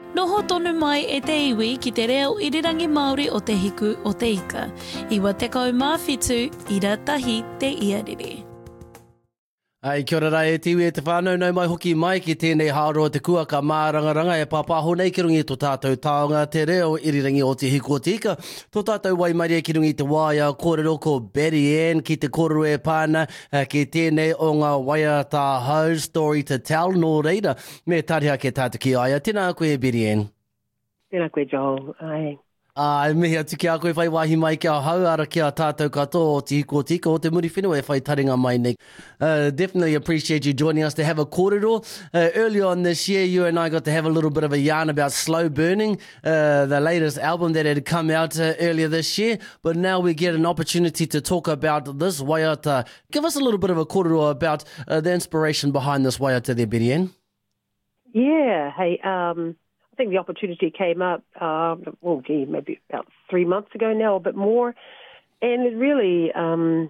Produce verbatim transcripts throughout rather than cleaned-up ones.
Noho tonu mai e te iwi ki te reo irirangi Māori o te hiku o te ika. Iwa tekau mā whitu, ira tahi te iariri. Ai, kia ora rai e tiwi e te whānau, nau mai hoki mai ki tēnei hāroa te kuaka mārangaranga e pāpāho nei ki rungi tō tātou taonga te reo irirangi o te hiku o te ika. Tō tātou waimaria ki rungi te waia kōrero ko Betty Ann ki te kōrero e pāna uh, ki tēnei o ngā waiata hau story to tell nō reira. Me tariha ke tātou ki aia. Tēnā koe Betty Ann. Tēnā koe Joel. Ai. Ah, mihi atu ki a koe whai wahi mai kia hau ara kia tātou katoa o te hiko o tika o te muri whenua e whai taringa mai nei. Uh, definitely appreciate you joining us to have a kōrero. Uh, earlier on this year, you and I got to have a little bit of a yarn about Slow Burning, uh, the latest album that had come out uh, earlier this year. But now we get an opportunity to talk about this waiata. Give us a little bit of a kōrero about uh, the inspiration behind this waiata there, Betty Ann. Yeah, hey, um... I think the opportunity came up, uh, well, gee, maybe about three months ago now, a bit more, and it really um,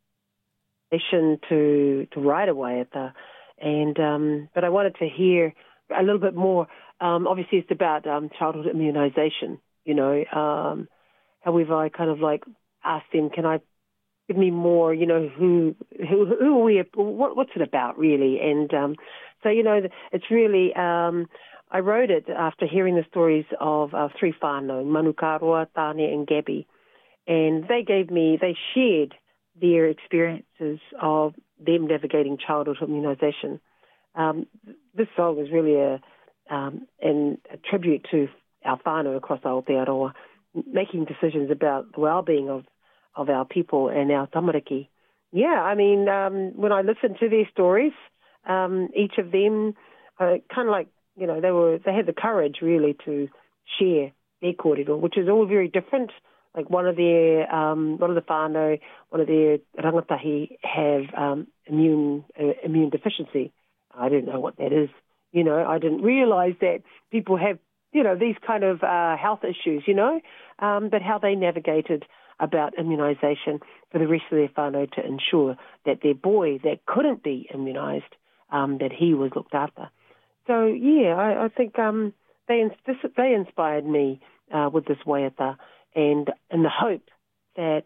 mission to to write away at the, and um, but I wanted to hear a little bit more. Um, obviously, it's about um, childhood immunisation, you know. Um, however, I kind of like asked them, can I give me more, you know, who who who are we? What, what's it about really? And um, so, you know, it's really. Um, I wrote it after hearing the stories of uh, three whānau, Manukaroa, Tane and Gabby. And they gave me, they shared their experiences of them navigating childhood immunisation. Um, this song is really a, um, an, a tribute to our whānau across Aotearoa, making decisions about the well-being of, of our people and our tamariki. Yeah, I mean, um, when I listened to their stories, um, each of them uh, kind of like, you know, they were they had the courage really to share their kōrero, which is all very different. Like one of their um, one of the whānau, one of their rangatahi have um, immune uh, immune deficiency. I didn't know what that is. You know, I didn't realise that people have, you know, these kind of uh, health issues. You know, um, but how they navigated about immunisation for the rest of their whānau to ensure that their boy that couldn't be immunised, um, that he was looked after. So, yeah, I, I think um, they this, they inspired me uh, with this waiata, and in the hope that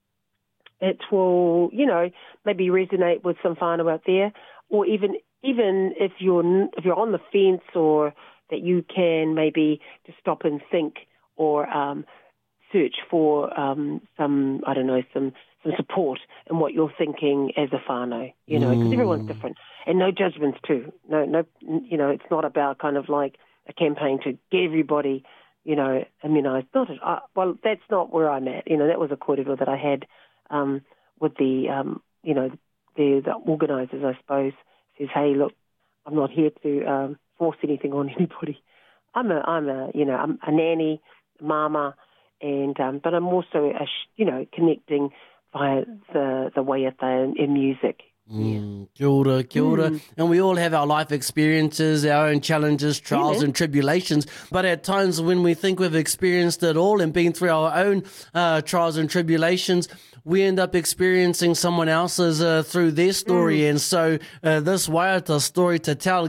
it will, you know, maybe resonate with some whānau out there, or even even if you're if you're on the fence, or that you can maybe just stop and think, or um, search for um, some, I don't know, some some support in what you're thinking as a whānau, you know, because mm. everyone's different. And no judgments too. No, no, you know, it's not about kind of like a campaign to get everybody, you know, immunised. Not, uh, well, that's not where I'm at. You know, that was a kōrero that I had um, with the, um, you know, the, the organisers, I suppose. Says, hey, look, I'm not here to um, force anything on anybody. I'm a, I'm a, you know, I'm a nanny, a mama, and um, but I'm also, a, you know, connecting via the the waiata and, and music. Mm, kia ora, kia ora. Mm. And we all have our life experiences, our own challenges, trials yeah. and tribulations. But at times when we think we've experienced it all and been through our own uh, trials and tribulations, we end up experiencing someone else's uh, through their story. Mm. And so uh, this waiata story to tell